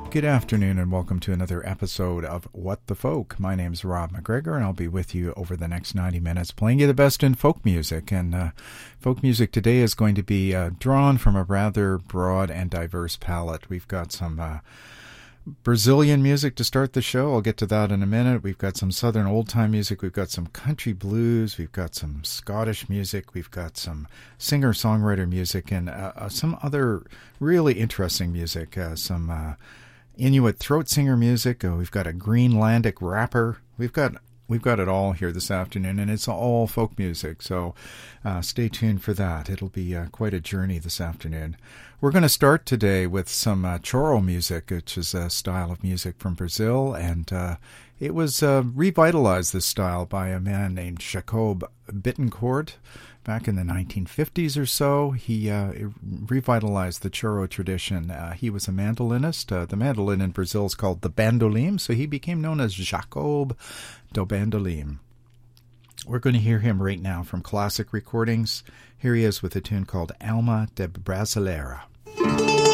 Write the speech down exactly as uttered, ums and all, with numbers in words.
Good afternoon and welcome to another episode of What the Folk. My name's Rob McGregor and I'll be with you over the next ninety minutes playing you the best in folk music. And uh, folk music today is going to be uh, drawn from a rather broad and diverse palette. We've got some uh, Brazilian music to start the show. I'll get to that in a minute. We've got some southern old-time music. We've got some country blues. We've got some Scottish music. We've got some singer-songwriter music and uh, uh, some other really interesting music. Uh, some... Uh, Inuit throat singer music. Oh, we've got a Greenlandic rapper. We've got we've got it all here this afternoon, and it's all folk music. So uh, stay tuned for that. It'll be uh, quite a journey this afternoon. We're going to start today with some uh, choro music, which is a style of music from Brazil, and uh, it was uh, revitalized, this style, by a man named Jacob Bittencourt. Back in the nineteen fifties or so, he uh, revitalized the choro tradition. Uh, he was a mandolinist. Uh, the mandolin in Brazil is called the bandolim, so he became known as Jacob do Bandolim. We're going to hear him right now from classic recordings. Here he is with a tune called Alma de Brasileira.